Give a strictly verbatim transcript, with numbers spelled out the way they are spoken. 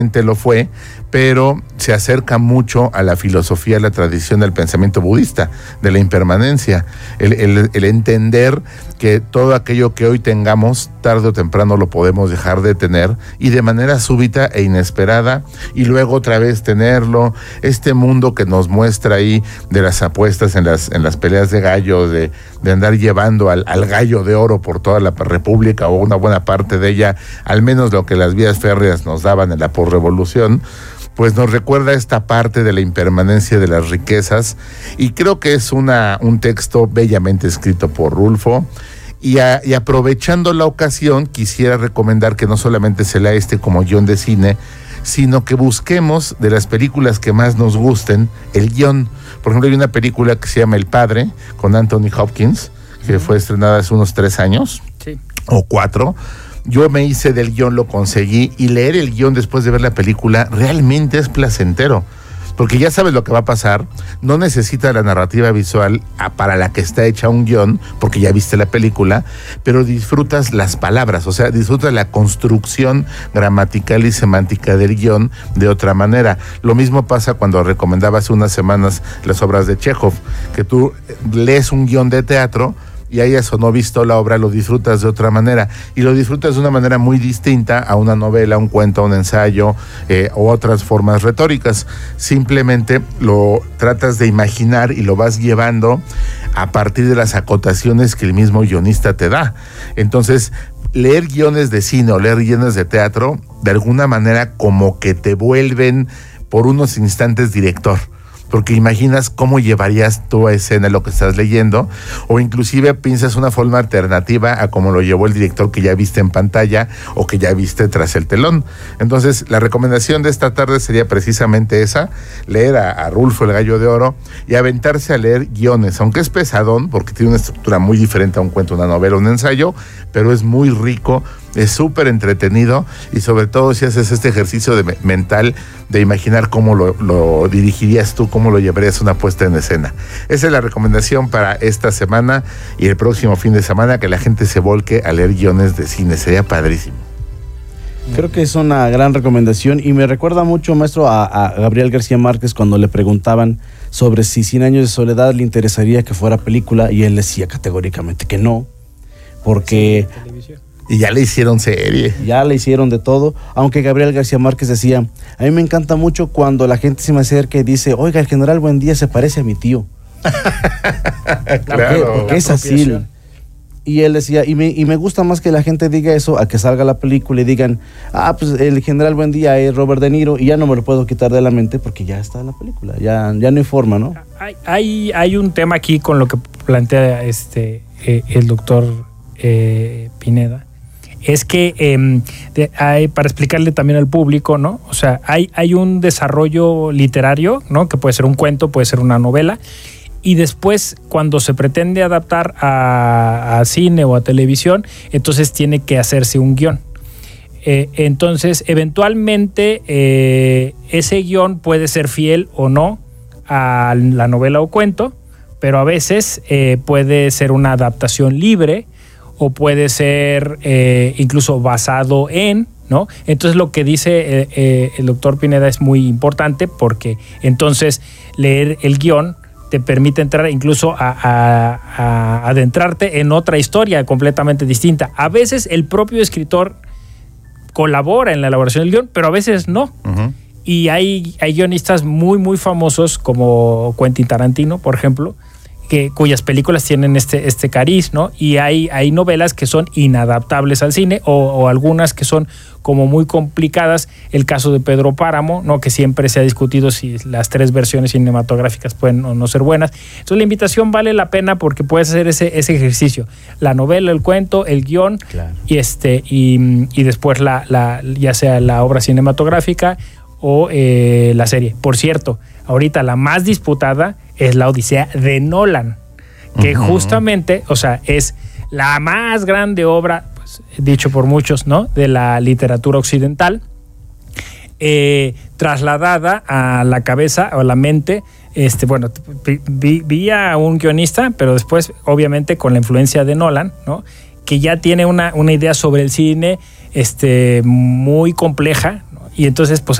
lo fue, pero se acerca mucho a la filosofía, a la tradición del pensamiento budista, de la impermanencia, el, el, el entender que todo aquello que hoy tengamos, tarde o temprano lo podemos dejar de tener, y de manera súbita e inesperada, y luego otra vez tenerlo. Este mundo que nos muestra ahí de las apuestas en las, en las peleas de gallo, de, de andar llevando al, al gallo de oro por toda la república, o una buena parte de ella, al menos lo que las vías férreas nos daban en la posrevolución, pues nos recuerda esta parte de la impermanencia de las riquezas, y creo que es una, un texto bellamente escrito por Rulfo. Y, a, y aprovechando la ocasión, quisiera recomendar que no solamente se lea este como guión de cine, sino que busquemos de las películas que más nos gusten el guión. Por ejemplo, hay una película que se llama El Padre, con Anthony Hopkins, que uh-huh. fue estrenada hace unos tres años, sí. o cuatro. Yo me hice del guión, lo conseguí, y leer el guión después de ver la película realmente es placentero, porque ya sabes lo que va a pasar, no necesita la narrativa visual para la que está hecha un guión, porque ya viste la película, pero disfrutas las palabras, o sea, disfrutas la construcción gramatical y semántica del guión de otra manera. Lo mismo pasa cuando recomendaba hace unas semanas las obras de Chekhov, que tú lees un guión de teatro, y hayas o no visto la obra, lo disfrutas de otra manera, y lo disfrutas de una manera muy distinta a una novela, un cuento, un ensayo, eh, o otras formas retóricas. Simplemente lo tratas de imaginar y lo vas llevando a partir de las acotaciones que el mismo guionista te da. Entonces, leer guiones de cine o leer guiones de teatro, de alguna manera como que te vuelven por unos instantes director, porque imaginas cómo llevarías tú a escena lo que estás leyendo, o inclusive piensas una forma alternativa a cómo lo llevó el director que ya viste en pantalla o que ya viste tras el telón. Entonces, la recomendación de esta tarde sería precisamente esa: leer a, a Rulfo el Gallo de Oro y aventarse a leer guiones, aunque es pesadón, porque tiene una estructura muy diferente a un cuento, una novela, un ensayo, pero es muy rico, es súper entretenido, y sobre todo si haces este ejercicio de mental de imaginar cómo lo, lo dirigirías tú, cómo lo llevarías una puesta en escena. Esa es la recomendación para esta semana, y el próximo fin de semana que la gente se volque a leer guiones de cine, sería padrísimo. Creo que es una gran recomendación, y me recuerda mucho, maestro, a, a Gabriel García Márquez cuando le preguntaban sobre si Cien años de soledad le interesaría que fuera película, y él decía categóricamente que no, porque... Sí, y ya le hicieron serie. Ya le hicieron de todo, aunque Gabriel García Márquez decía, a mí me encanta mucho cuando la gente se me acerca y dice, oiga, el general Buendía se parece a mi tío. Claro. Porque es así. Y él decía, y me, y me gusta más que la gente diga eso a que salga la película y digan, ah, pues el general Buendía es Robert De Niro, y ya no me lo puedo quitar de la mente porque ya está en la película, ya, ya no hay forma, ¿no? Hay, hay, hay un tema aquí con lo que plantea este eh, el doctor eh, Pineda. Es que eh, de, hay, para explicarle también al público, ¿no? O sea, hay, hay un desarrollo literario, ¿no? Que puede ser un cuento, puede ser una novela, y después, cuando se pretende adaptar a, a cine o a televisión, entonces tiene que hacerse un guión. Eh, entonces, eventualmente, eh, ese guión puede ser fiel o no a la novela o cuento, pero a veces eh, puede ser una adaptación libre, o puede ser eh, incluso basado en, ¿no? Entonces, lo que dice eh, eh, el doctor Pineda es muy importante, porque entonces leer el guión te permite entrar incluso a, a, a adentrarte en otra historia completamente distinta. A veces el propio escritor colabora en la elaboración del guión, pero a veces no. Uh-huh. Y hay, hay guionistas muy, muy famosos como Quentin Tarantino, por ejemplo, Que, cuyas películas tienen este, este cariz, ¿no? Y hay, hay novelas que son inadaptables al cine, o, o algunas que son como muy complicadas. El caso de Pedro Páramo, ¿no? Que siempre se ha discutido si las tres versiones cinematográficas pueden o no ser buenas. Entonces, la invitación vale la pena porque puedes hacer ese, ese ejercicio. La novela, el cuento, el guión, claro. y, este, y, y después la, la, ya sea la obra cinematográfica o eh, la serie. Por cierto, ahorita la más disputada es la Odisea de Nolan, que uh-huh. justamente, o sea, es la más grande obra, pues, dicho por muchos, ¿no?, de la literatura occidental, eh, trasladada a la cabeza o a la mente. Este, bueno, vi, vi a un guionista, pero después, obviamente, con la influencia de Nolan, ¿no?, que ya tiene una, una idea sobre el cine este, muy compleja, ¿no? Y entonces, pues